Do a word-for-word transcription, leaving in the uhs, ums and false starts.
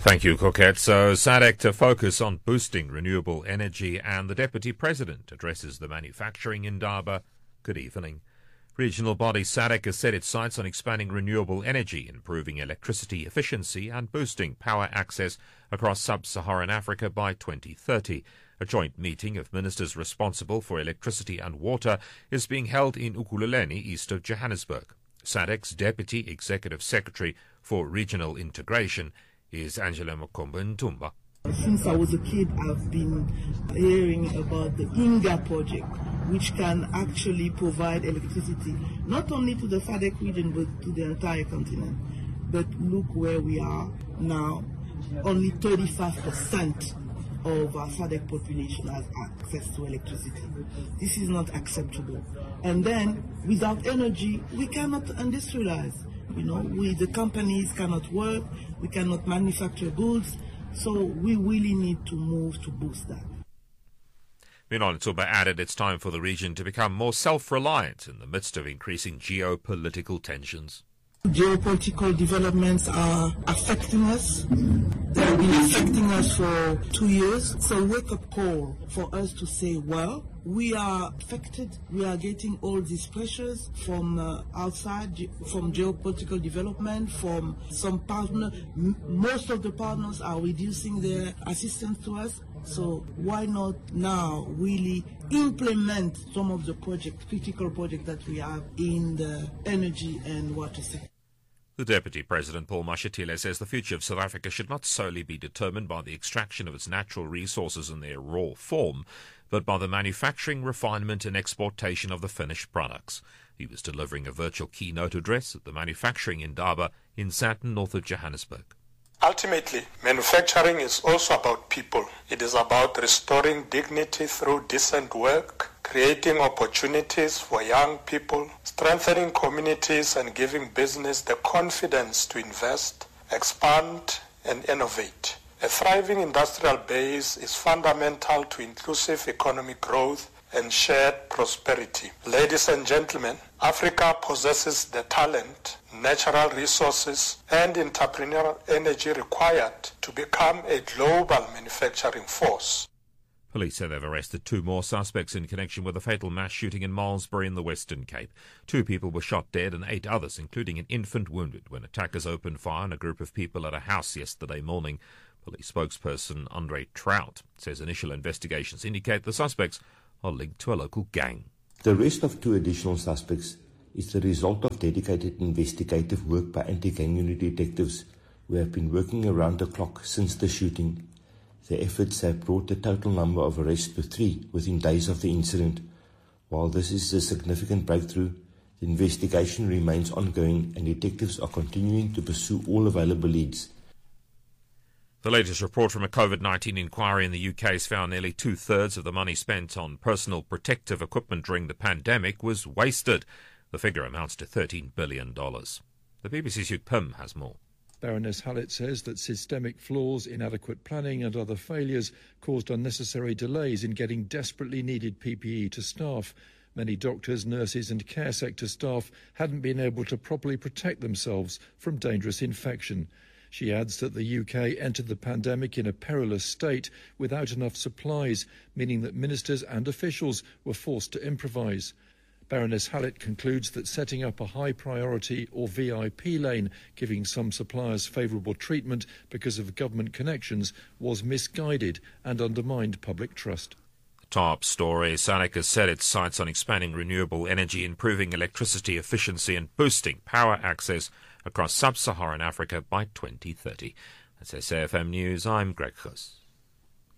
Thank you, Coquette. So SADC to focus on boosting renewable energy, and the Deputy President addresses the manufacturing indaba. Good evening. Regional body SADC has set its sights on expanding renewable energy, improving electricity efficiency and boosting power access across sub-Saharan Africa by twenty thirty. A joint meeting of ministers responsible for electricity and water is being held in Ekurhuleni, east of Johannesburg. SADC's Deputy Executive Secretary for Regional Integration is Angela Makomba Ntumba. Since I was a kid, I've been hearing about the Inga project, which can actually provide electricity not only to the SADC region but to the entire continent. But look where we are now. Only thirty-five percent of our SADC population has access to electricity. This is not acceptable. And then, without energy, we cannot industrialize. You know, we, the companies cannot work, we cannot manufacture goods, so we really need to move to boost that. Meanwhile, Ntumba added it's time for the region to become more self-reliant in the midst of increasing geopolitical tensions. Geopolitical developments are affecting us. They've been affecting us for two years. It's a wake-up call for us to say, well, we are affected. We are getting all these pressures from uh, outside, from geopolitical development, from some partners. M- most of the partners are reducing their assistance to us. So why not now really implement some of the projects, critical projects that we have in the energy and water sector? The Deputy President, Paul Mashatile, says the future of South Africa should not solely be determined by the extraction of its natural resources in their raw form, but by the manufacturing, refinement and exportation of the finished products. He was delivering a virtual keynote address at the manufacturing indaba in Sandton, north of Johannesburg. Ultimately, manufacturing is also about people. It is about restoring dignity through decent work, creating opportunities for young people, strengthening communities and giving business the confidence to invest, expand and innovate. A thriving industrial base is fundamental to inclusive economic growth and shared prosperity. Ladies and gentlemen, Africa possesses the talent, natural resources, and entrepreneurial energy required to become a global manufacturing force. Police say they've arrested two more suspects in connection with a fatal mass shooting in Malmesbury in the Western Cape. Two people were shot dead and eight others, including an infant, wounded when attackers opened fire on a group of people at a house yesterday morning. Police spokesperson Andre Trout says initial investigations indicate the suspects are linked to a local gang. The arrest of two additional suspects is the result of dedicated investigative work by anti-gang unit detectives who have been working around the clock since the shooting. Their efforts have brought the total number of arrests to three within days of the incident. While this is a significant breakthrough, the investigation remains ongoing and detectives are continuing to pursue all available leads. The latest report from a COVID nineteen inquiry in the U K has found nearly two-thirds of the money spent on personal protective equipment during the pandemic was wasted. The figure amounts to thirteen billion dollars. The B B C's Hugh Pym has more. Baroness Hallett says that systemic flaws, inadequate planning and other failures caused unnecessary delays in getting desperately needed P P E to staff. Many doctors, nurses and care sector staff hadn't been able to properly protect themselves from dangerous infection. She adds that the U K entered the pandemic in a perilous state without enough supplies, meaning that ministers and officials were forced to improvise. Baroness Hallett concludes that setting up a high priority or V I P lane, giving some suppliers favourable treatment because of government connections, was misguided and undermined public trust. Top story. SADC has set its sights on expanding renewable energy, improving electricity efficiency and boosting power access across sub-Saharan Africa by twenty thirty. That's S A F M News. I'm Greg Huss.